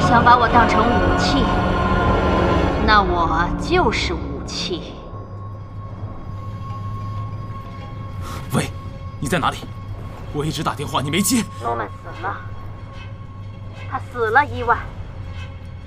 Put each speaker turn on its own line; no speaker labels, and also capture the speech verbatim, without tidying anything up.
想把我当成武器，那我就是武器。
喂，你在哪里？我一直打电话你没接。
诺曼死了，他死了，伊万。